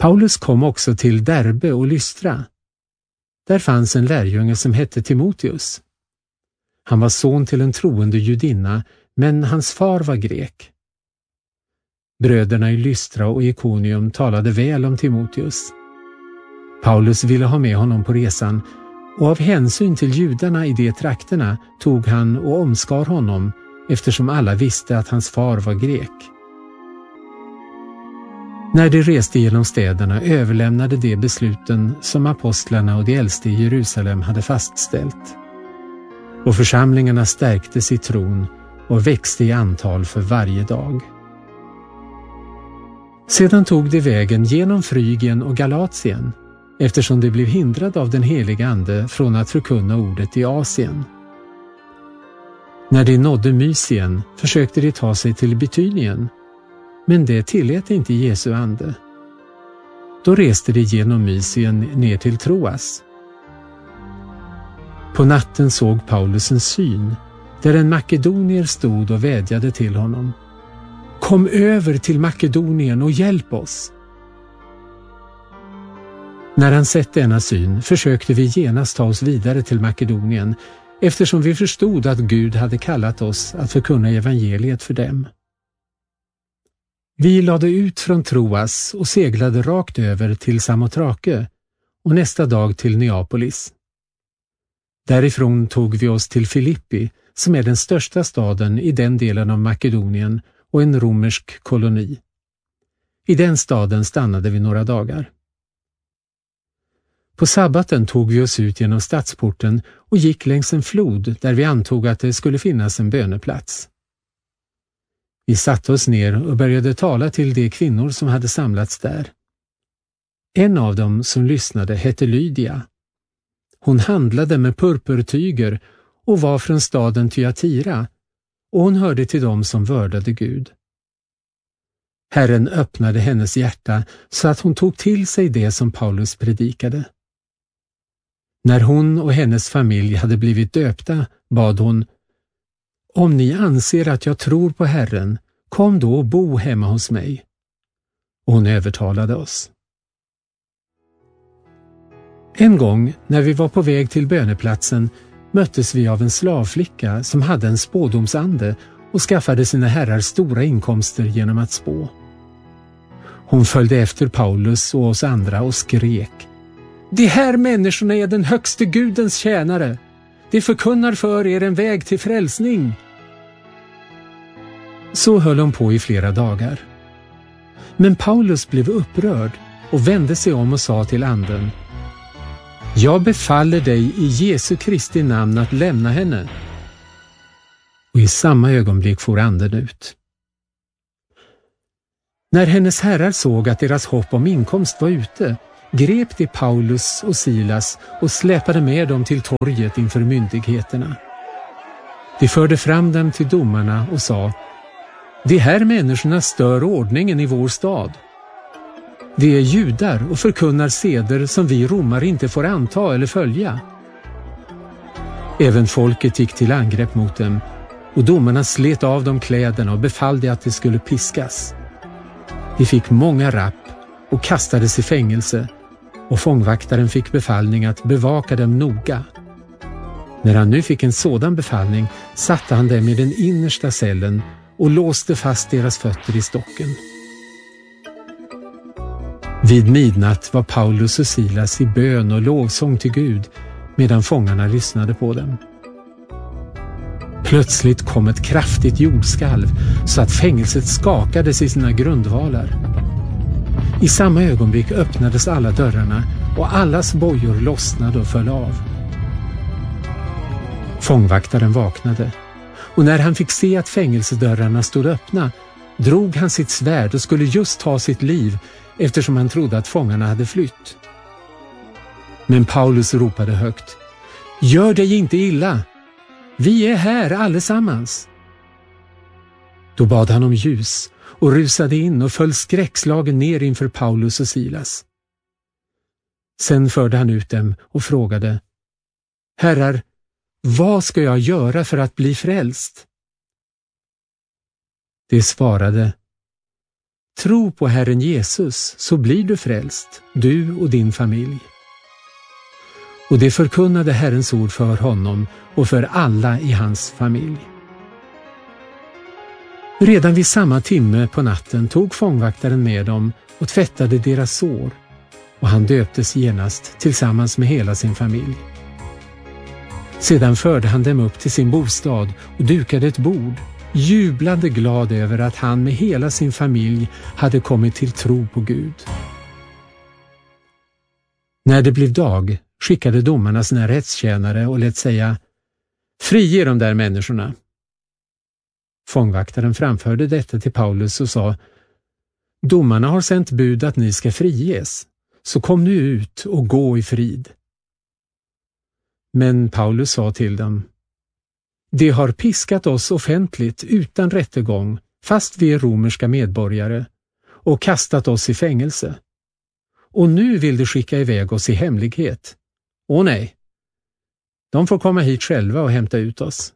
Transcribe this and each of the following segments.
Paulus kom också till Derbe och Lystra. Där fanns en lärjunge som hette Timoteus. Han var son till en troende judinna, men hans far var grek. Bröderna i Lystra och Ikonium talade väl om Timoteus. Paulus ville ha med honom på resan, och av hänsyn till judarna i de trakterna tog han och omskar honom, eftersom alla visste att hans far var grek. När de reste genom städerna överlämnade de besluten som apostlarna och de äldste i Jerusalem hade fastställt. Och församlingarna stärktes i tron och växte i antal för varje dag. Sedan tog de vägen genom Frygien och Galatien, eftersom de blev hindrade av den heliga ande från att förkunna ordet i Asien. När de nådde Mysien försökte de ta sig till Bitynien, men det tillät inte Jesu ande. Då reste de genom Mysien ner till Troas. På natten såg Paulus en syn, där en makedonier stod och vädjade till honom. Kom över till Makedonien och hjälp oss. När han sett denna syn försökte vi genast ta oss vidare till Makedonien, eftersom vi förstod att Gud hade kallat oss att förkunna evangeliet för dem. Vi lade ut från Troas och seglade rakt över till Samotrake och nästa dag till Neapolis. Därifrån tog vi oss till Filippi, som är den största staden i den delen av Makedonien och en romersk koloni. I den staden stannade vi några dagar. På sabbaten tog vi oss ut genom stadsporten och gick längs en flod där vi antog att det skulle finnas en böneplats. Vi satte oss ner och började tala till de kvinnor som hade samlats där. En av dem som lyssnade hette Lydia. Hon handlade med purpurtyger och var från staden Thyatira, och hon hörde till dem som vördade Gud. Herren öppnade hennes hjärta så att hon tog till sig det som Paulus predikade. När hon och hennes familj hade blivit döpta bad hon: Om ni anser att jag tror på Herren, kom då och bo hemma hos mig. Och hon övertalade oss. En gång när vi var på väg till böneplatsen möttes vi av en slavflicka som hade en spådomsande och skaffade sina herrar stora inkomster genom att spå. Hon följde efter Paulus och oss andra och skrek: De här människorna är den högste Gudens tjänare. De förkunnar för er en väg till frälsning. Så höll hon på i flera dagar. Men Paulus blev upprörd och vände sig om och sa till anden: Jag befaller dig i Jesu Kristi namn att lämna henne. Och i samma ögonblick for anden ut. När hennes herrar såg att deras hopp om inkomst var ute, grep de Paulus och Silas och släpade med dem till torget inför myndigheterna. De förde fram dem till domarna och sa: De här människorna stör ordningen i vår stad. De är judar och förkunnar seder som vi romare inte får anta eller följa. Även folket gick till angrepp mot dem, och domarna slet av dem kläderna och befallde att de skulle piskas. De fick många rapp och kastades i fängelse, och fångvaktaren fick befallning att bevaka dem noga. När han nu fick en sådan befallning satte han dem i den innersta cellen och låste fast deras fötter i stocken. Vid midnatt var Paulus och Silas i bön och lovsång till Gud medan fångarna lyssnade på dem. Plötsligt kom ett kraftigt jordskalv så att fängelset skakades i sina grundvalar. I samma ögonblick öppnades alla dörrarna och allas bojor lossnade och föll av. Fångvaktaren vaknade, och när han fick se att fängelsedörrarna stod öppna drog han sitt svärd och skulle just ta sitt liv, eftersom han trodde att fångarna hade flytt. Men Paulus ropade högt: Gör dig inte illa! Vi är här allesammans! Då bad han om ljus och rusade in och föll skräckslagen ner inför Paulus och Silas. Sen förde han ut dem och frågade: Herrar, vad ska jag göra för att bli frälst? De svarade: Tro på Herren Jesus så blir du frälst, du och din familj. Och det förkunnade Herrens ord för honom och för alla i hans familj. Redan vid samma timme på natten tog fångvaktaren med dem och tvättade deras sår, och han döptes genast tillsammans med hela sin familj. Sedan förde han dem upp till sin bostad och dukade ett bord, jublande glad över att han med hela sin familj hade kommit till tro på Gud. När det blev dag skickade domarna sina rättstjänare och lät säga: frige de där människorna. Fångvaktaren framförde detta till Paulus och sa: domarna har sänt bud att ni ska friges, så kom nu ut och gå i frid. Men Paulus sa till dem: de har piskat oss offentligt utan rättegång, fast vi är romerska medborgare, och kastat oss i fängelse. Och nu vill de skicka iväg oss i hemlighet. Åh nej, de får komma hit själva och hämta ut oss.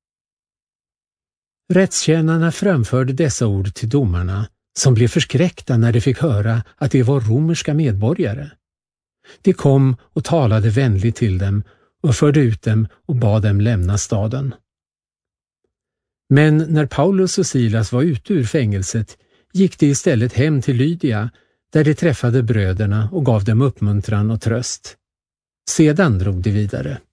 Rättstjänarna framförde dessa ord till domarna, som blev förskräckta när de fick höra att de var romerska medborgare. De kom och talade vänligt till dem och förde ut dem och bad dem lämna staden. Men när Paulus och Silas var ute ur fängelset gick de istället hem till Lydia, där de träffade bröderna och gav dem uppmuntran och tröst. Sedan drog de vidare.